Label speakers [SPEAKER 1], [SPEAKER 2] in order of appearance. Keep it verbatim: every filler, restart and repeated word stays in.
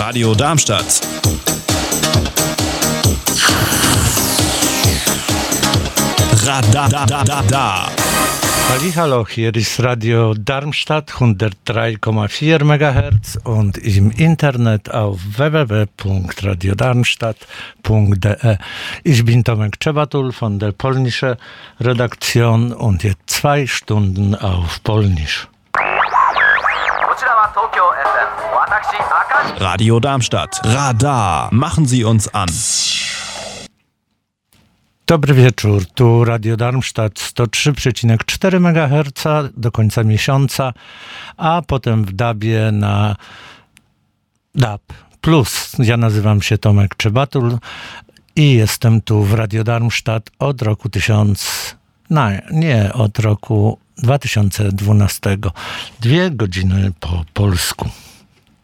[SPEAKER 1] Radio Darmstadt. Radadadada.
[SPEAKER 2] Hallo, hier ist Radio Darmstadt hundertdrei Komma vier Megahertz und im Internet auf w w w punkt radio darmstadt punkt d e. Ich bin Tomek Czebatul von der polnischen Redaktion und jetzt zwei Stunden auf Polnisch.
[SPEAKER 1] Radio Darmstadt. Radar. Machen Sie uns an.
[SPEAKER 2] Dobry wieczór, tu Radio Darmstadt sto trzy przecinek cztery megaherca do końca miesiąca, a potem w dabie na D A B plus. Ja nazywam się Tomek Czebatul i jestem tu w Radio Darmstadt od roku tysiąc... No, nie, od roku dwa tysiące dwunastego. Dwie godziny po polsku.